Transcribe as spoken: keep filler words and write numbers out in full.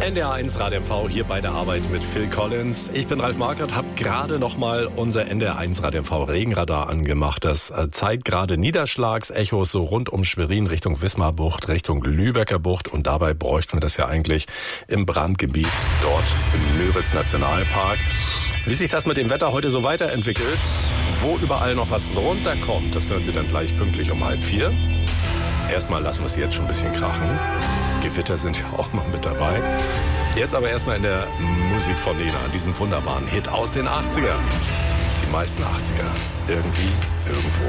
N D R eins Radio M V hier bei der Arbeit mit Phil Collins. Ich bin Ralf Markert, habe gerade nochmal unser N D R eins Radio M V Regenradar angemacht. Das zeigt gerade Niederschlagsechos so rund um Schwerin Richtung Wismarbucht, Richtung Lübecker Bucht. Und dabei bräuchten wir das ja eigentlich im Brandgebiet dort im Müritz Nationalpark. Wie sich das mit dem Wetter heute so weiterentwickelt, wo überall noch was runterkommt, das hören Sie dann gleich pünktlich um halb vier. Erstmal lassen wir es jetzt schon ein bisschen krachen. Gewitter sind ja auch noch mit dabei. Jetzt aber erstmal in der Musik von Nena, diesem wunderbaren Hit aus den achtziger. Die meisten achtziger. Irgendwie, irgendwo.